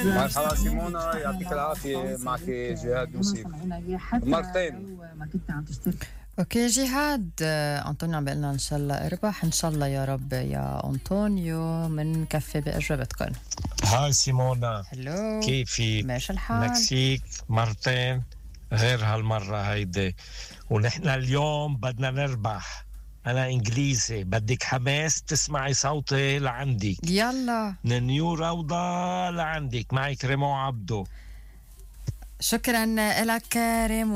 مرحبا سيمونا، يعطيك العافية. معك جهاد يوسف مرتين. اوكي جهاد، انطونيو عم بيقلنا ان شاء الله اربح ان شاء الله يا رب يا انطونيو. منكفي باجوبتكم. هاي سيمونا، هلو كيفي؟ ماشي الحال؟ مكسيك مرتين غير هالمرة هيدي، ونحن اليوم بدنا نربح. أنا إنجليزي، بدك حماس تسمعي صوتي لعندك. يلا من نيو روضة لعندك، معك ريمو عبدو. شكرا لك ريمو.